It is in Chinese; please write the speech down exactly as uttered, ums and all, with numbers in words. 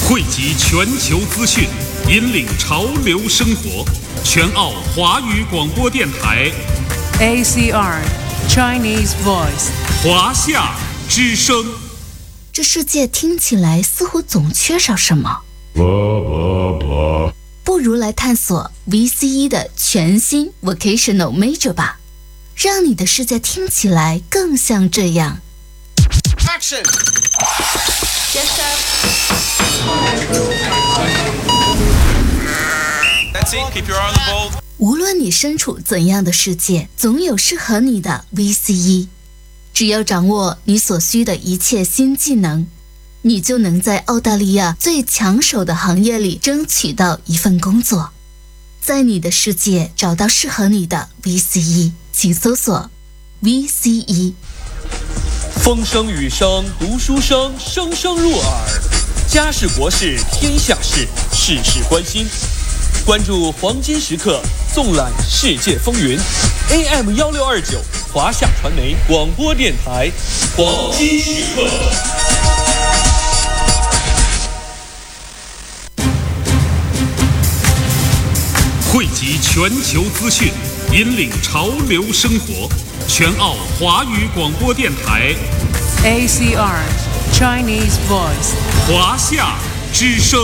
汇集全球资讯，引领潮流生活。全澳华语广播电台 A C R Chinese Voice 华夏之声。 这世界听起来似乎总缺少什么，不如来探索 V C E 的全新 Vocational Major 吧，让你的世界听起来更像这样。 Action! Yes, sir. That's it, keep your eye on the ball. 无论你身处怎样的世界，总有适合你的 V C E。只要掌握你所需的一切新技能，你就能在澳大利亚最抢手的行业里争取到一份工作。在你的世界找到适合你的 V C E， 请搜索 V C E。 风声雨声读书声，声声入耳。家事国事天下事，事事关心。关注黄金时刻，纵览世界风云。A M 幺六二九华夏传媒广播电台，黄金时刻。 汇集全球资讯，引领潮流生活。全澳华语广播电台 A C R Chinese Voice 华夏之声。